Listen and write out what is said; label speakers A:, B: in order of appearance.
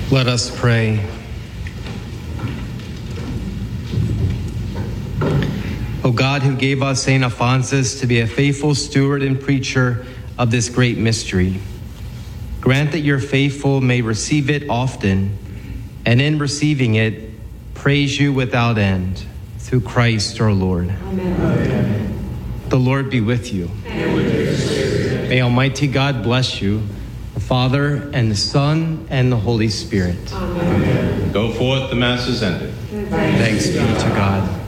A: Let us pray. O God, who gave us St. Alphonsus to be a faithful steward and preacher of this great mystery, grant that your faithful may receive it often, and in receiving it, praise you without end. Through Christ our Lord. Amen. The Lord be with you. And with your spirit. May Almighty God bless you, the Father, and the Son, and the Holy Spirit.
B: Amen. Go forth, the Mass is ended.
A: Thanks be to God.